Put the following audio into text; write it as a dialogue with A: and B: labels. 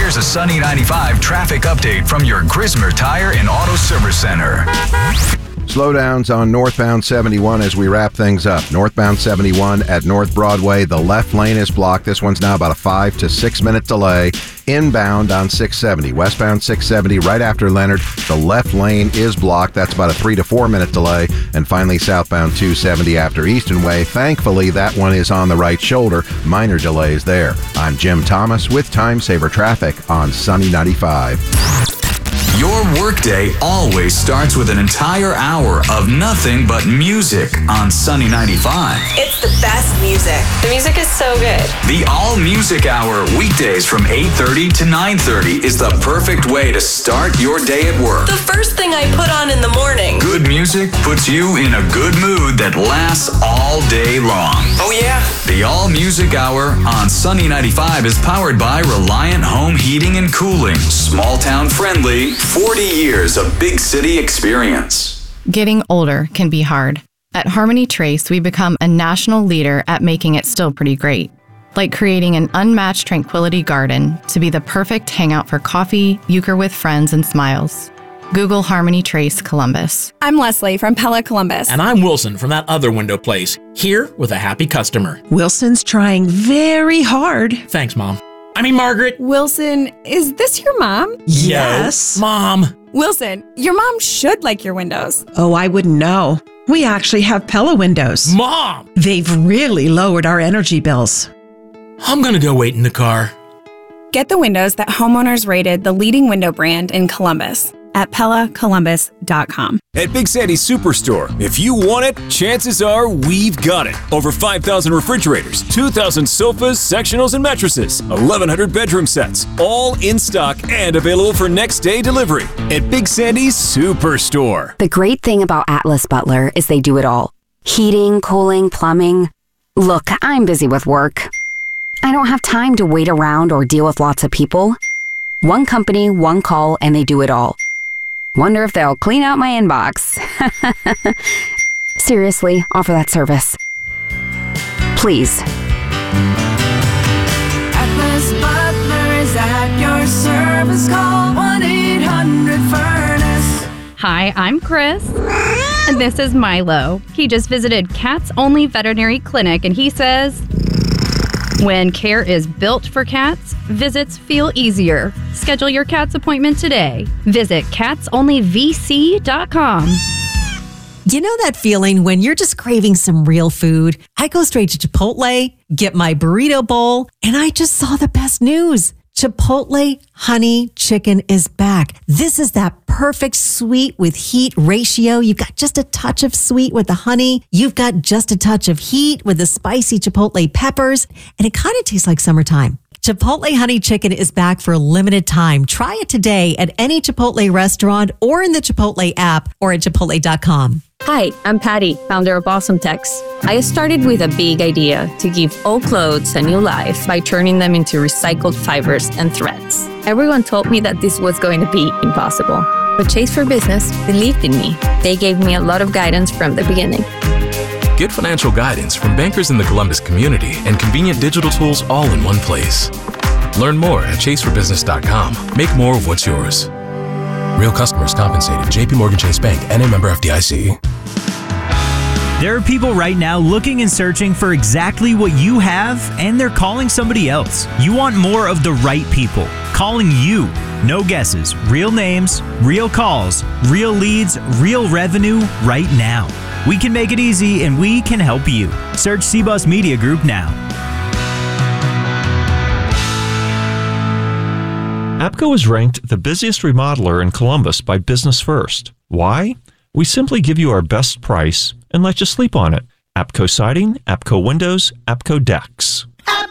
A: Here's a Sunny 95 traffic update from your Grismer Tire and Auto Service Center.
B: Slowdowns on northbound 71 as we wrap things up. Northbound 71 at North Broadway, the left lane is blocked. This one's now about a 5 to 6 minute delay. Inbound on 670. Westbound 670 right after Leonard, the left lane is blocked. That's about a 3 to 4 minute delay. And finally, southbound 270 after Easton Way. Thankfully, that one is on the right shoulder. Minor delays there. I'm Jim Thomas with Time Saver Traffic on Sunny 95.
A: Your workday always starts with an entire hour of nothing but music on Sunny 95.
C: It's the best music. The music is so good.
A: The All Music Hour, weekdays from 8:30 to 9:30 is the perfect way to start your day at work.
C: The first thing I put on in the morning.
A: Good music puts you in a good mood that lasts all day long.
C: Oh, yeah?
A: The All Music Hour on Sunny 95 is powered by Reliant Home Heating and Cooling. Small town friendly, 40 years of big city experience.
D: Getting older can be hard. At Harmony Trace, we become a national leader at making it still pretty great. Like creating an unmatched tranquility garden to be the perfect hangout for coffee, euchre with friends, and smiles. Google Harmony Trace Columbus.
E: I'm Leslie from Pella Columbus.
F: And I'm Wilson from that other window place, here with a happy customer.
G: Wilson's trying very hard.
F: Thanks, Mom. I mean, Margaret.
E: Wilson, is this your mom?
G: Yes.
F: Yo, Mom.
E: Wilson, your mom should like your windows.
G: Oh, I wouldn't know. We actually have Pella windows.
F: Mom!
G: They've really lowered our energy bills.
F: I'm gonna go wait in the car.
E: Get the windows that homeowners rated the leading window brand in Columbus at PellaColumbus.com.
H: At Big Sandy's Superstore, if you want it, chances are we've got it. Over 5,000 refrigerators, 2,000 sofas, sectionals, and mattresses, 1,100 bedroom sets, all in stock and available for next day delivery. At Big Sandy's Superstore.
I: The great thing about Atlas Butler is they do it all. Heating, cooling, plumbing. Look, I'm busy with work. I don't have time to wait around or deal with lots of people. One company, one call, and they do it all. Wonder if they'll clean out my inbox. Seriously, offer that service. Please.
J: Atlas Butler is at your service. Call 1-800-FURNACE.
K: Hi, I'm Chris. And this is Milo. He just visited Cats Only Veterinary Clinic, and he says, when care is built for cats, visits feel easier. Schedule your cat's appointment today. Visit catsonlyvc.com.
L: You know that feeling when you're just craving some real food? I go straight to Chipotle, get my burrito bowl, and I just saw the best news. Chipotle honey chicken is back. This is that perfect sweet with heat ratio. You've got just a touch of sweet with the honey. You've got just a touch of heat with the spicy Chipotle peppers. And it kind of tastes like summertime. Chipotle honey chicken is back for a limited time. Try it today at any Chipotle restaurant or in the Chipotle app or at chipotle.com.
M: Hi, I'm Patty, founder of Awesome Tex. I started with a big idea to give old clothes a new life by turning them into recycled fibers and threads. Everyone told me that this was going to be impossible, but Chase for Business believed in me. They gave me a lot of guidance from the beginning.
N: Get financial guidance from bankers in the Columbus community and convenient digital tools all in one place. Learn more at chaseforbusiness.com. Make more of what's yours. Real customers compensated. JP Morgan Chase Bank, N.A. member FDIC.
O: There are people right now looking and searching for exactly what you have, and they're calling somebody else. You want more of the right people. Calling you. No guesses. Real names, real calls, real leads, real revenue right now. We can make it easy, and we can help you. Search CBUS Media Group now.
P: APCO is ranked the busiest remodeler in Columbus by Business First. Why? We simply give you our best price and let you sleep on it. APCO Siding, APCO Windows, APCO Decks.